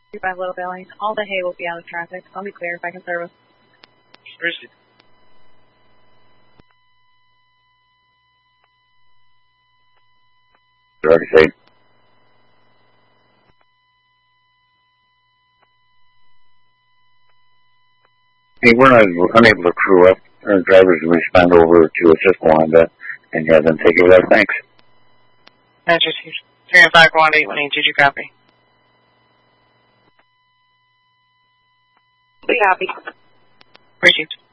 35 Little Valley. All the hay will be out of traffic. I'll be clear if I can service. Received. Already said. Hey, we're unable to crew up. Our drivers respond over to assist Wanda and have them take it out. Thanks. That's received. 305 Wanda 818, did you copy? We copy. Received.